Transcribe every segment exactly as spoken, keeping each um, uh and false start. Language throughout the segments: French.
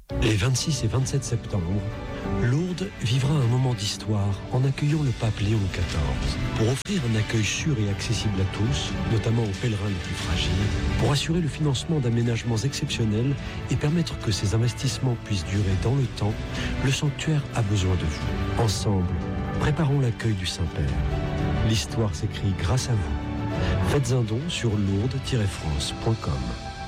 Les vingt-six et vingt-sept septembre, Lourdes vivra un moment d'histoire en accueillant le pape Léon quatorze. Pour offrir un accueil sûr et accessible à tous, notamment aux pèlerins les plus fragiles, pour assurer le financement d'aménagements exceptionnels et permettre que ces investissements puissent durer dans le temps, le sanctuaire a besoin de vous. Ensemble, préparons l'accueil du Saint-Père. L'histoire s'écrit grâce à vous. Faites un don sur lourdes tiret france point com.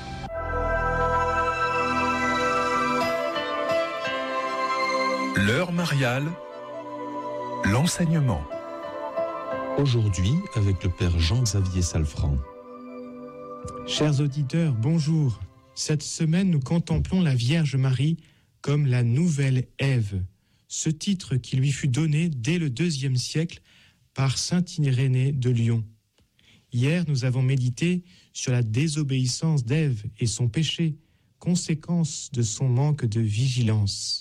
L'heure mariale, l'enseignement. Aujourd'hui, avec le Père Jean-Xavier Salfran. Chers auditeurs, bonjour. Cette semaine, nous contemplons la Vierge Marie comme la nouvelle Ève, ce titre qui lui fut donné dès le deuxième siècle par saint Irénée de Lyon. Hier, nous avons médité sur la désobéissance d'Ève et son péché, conséquence de son manque de vigilance.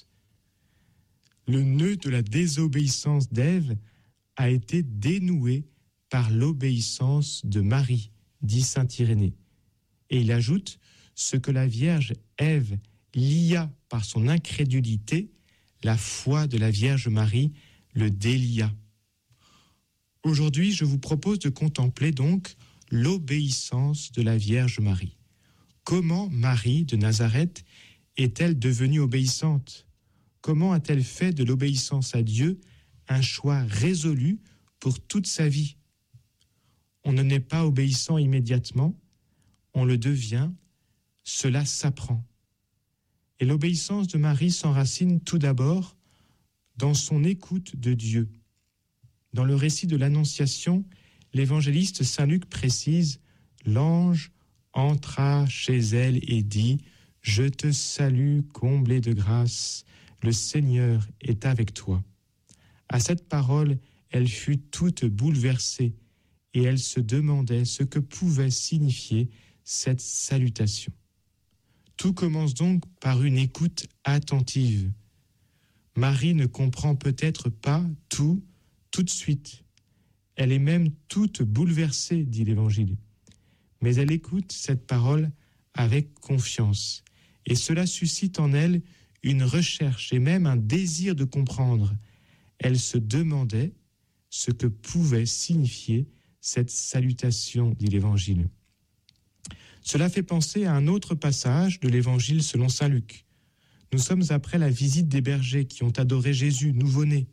Le nœud de la désobéissance d'Ève a été dénoué par l'obéissance de Marie, dit saint Irénée. Et il ajoute, ce que la Vierge Ève lia par son incrédulité, la foi de la Vierge Marie le délia. Aujourd'hui, je vous propose de contempler donc l'obéissance de la Vierge Marie. Comment Marie de Nazareth est-elle devenue obéissante ? Comment a-t-elle fait de l'obéissance à Dieu un choix résolu pour toute sa vie ? On ne naît pas obéissant immédiatement, on le devient, cela s'apprend. Et l'obéissance de Marie s'enracine tout d'abord dans son écoute de Dieu. Dans le récit de l'Annonciation, l'évangéliste Saint Luc précise « L'ange entra chez elle et dit « Je te salue, comblée de grâce ». Le Seigneur est avec toi. À cette parole, elle fut toute bouleversée et elle se demandait ce que pouvait signifier cette salutation. Tout commence donc par une écoute attentive. Marie ne comprend peut-être pas tout, tout de suite. Elle est même toute bouleversée, dit l'Évangile. Mais elle écoute cette parole avec confiance. Et cela suscite en elle une recherche et même un désir de comprendre. Elle se demandait ce que pouvait signifier cette salutation, dit l'Évangile. Cela fait penser à un autre passage de l'Évangile selon saint Luc. Nous sommes après la visite des bergers qui ont adoré Jésus, nouveau-né.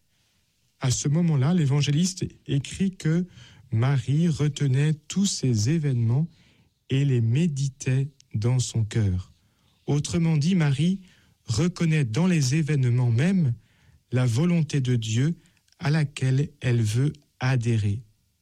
À ce moment-là, l'évangéliste écrit que Marie retenait tous ces événements et les méditait dans son cœur. Autrement dit, Marie reconnaît dans les événements même la volonté de Dieu à laquelle elle veut adhérer.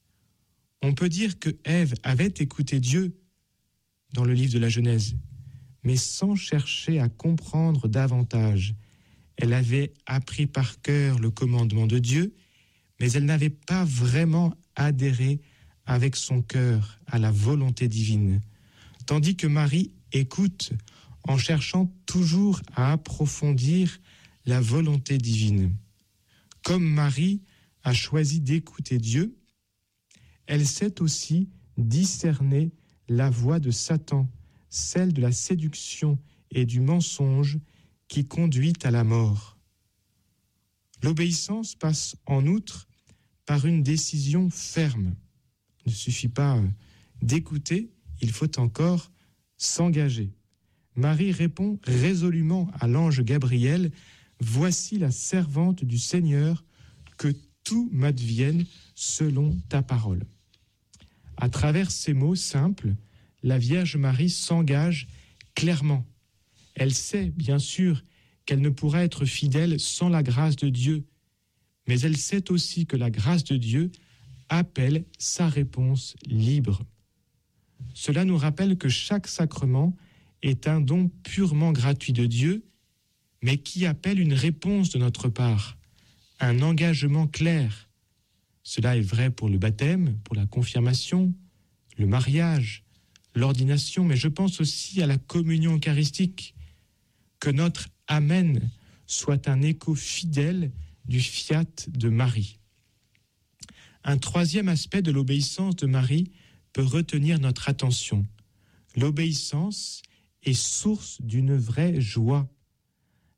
On peut dire que Ève avait écouté Dieu dans le livre de la Genèse, mais sans chercher à comprendre davantage. Elle avait appris par cœur le commandement de Dieu, mais elle n'avait pas vraiment adhéré avec son cœur à la volonté divine. Tandis que Marie écoute en cherchant toujours à approfondir la volonté divine. Comme Marie a choisi d'écouter Dieu, elle sait aussi discerner la voie de Satan, celle de la séduction et du mensonge qui conduit à la mort. L'obéissance passe en outre par une décision ferme. Il ne suffit pas d'écouter, il faut encore s'engager. Marie répond résolument à l'ange Gabriel « Voici la servante du Seigneur, que tout m'advienne selon ta parole. » À travers ces mots simples, la Vierge Marie s'engage clairement. Elle sait, bien sûr, qu'elle ne pourra être fidèle sans la grâce de Dieu, mais elle sait aussi que la grâce de Dieu appelle sa réponse libre. Cela nous rappelle que chaque sacrement est un don purement gratuit de Dieu, mais qui appelle une réponse de notre part, un engagement clair. Cela est vrai pour le baptême, pour la confirmation, le mariage, l'ordination, mais je pense aussi à la communion eucharistique. Que notre Amen soit un écho fidèle du fiat de Marie. Un troisième aspect de l'obéissance de Marie peut retenir notre attention. L'obéissance est source d'une vraie joie.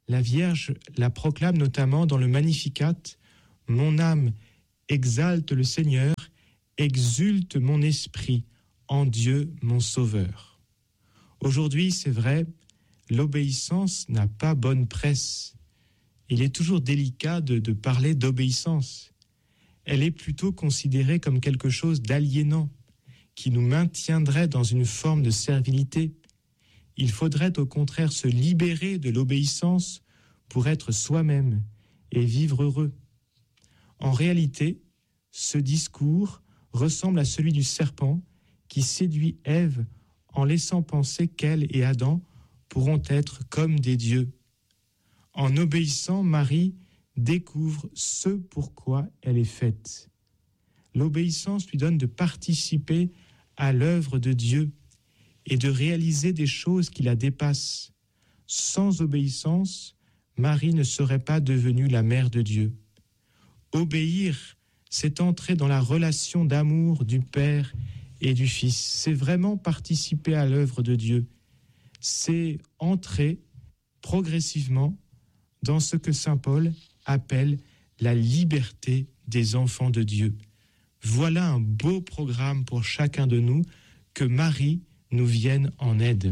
La Vierge la proclame notamment dans le Magnificat « Mon âme exalte le Seigneur, exulte mon esprit en Dieu mon Sauveur ». Aujourd'hui, c'est vrai, l'obéissance n'a pas bonne presse. Il est toujours délicat de, de parler d'obéissance. Elle est plutôt considérée comme quelque chose d'aliénant, qui nous maintiendrait dans une forme de servilité. Il faudrait au contraire se libérer de l'obéissance pour être soi-même et vivre heureux. En réalité, ce discours ressemble à celui du serpent qui séduit Ève en laissant penser qu'elle et Adam pourront être comme des dieux. En obéissant, Marie découvre ce pourquoi elle est faite. L'obéissance lui donne de participer à l'œuvre de Dieu et de réaliser des choses qui la dépassent. Sans obéissance, Marie ne serait pas devenue la mère de Dieu. Obéir, c'est entrer dans la relation d'amour du Père et du Fils. C'est vraiment participer à l'œuvre de Dieu. C'est entrer progressivement dans ce que saint Paul appelle la liberté des enfants de Dieu. Voilà un beau programme pour chacun de nous, que Marie nous vienne en aide.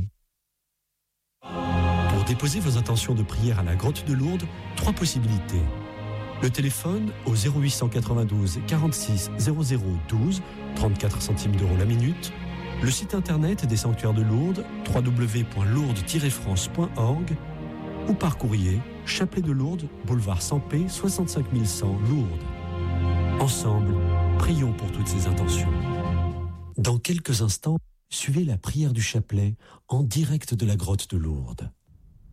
Pour déposer vos intentions de prière à la grotte de Lourdes, trois possibilités. Le téléphone au zéro huit cent quatre-vingt-douze quarante-six zéro zéro douze, trente-quatre centimes d'euros la minute. Le site internet des sanctuaires de Lourdes, w w w point lourdes tiret france point org, ou par courrier, Chapelet de Lourdes, boulevard Sampé, soixante-cinq mille cent, Lourdes. Ensemble, prions pour toutes ces intentions. Dans quelques instants, suivez la prière du chapelet en direct de la grotte de Lourdes.